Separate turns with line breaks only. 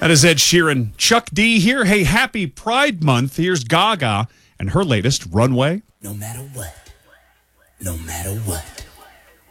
That is Ed Sheeran. Chuck D here. Hey, happy Pride Month. Here's Gaga and her latest, Runway.
No matter what. No matter what.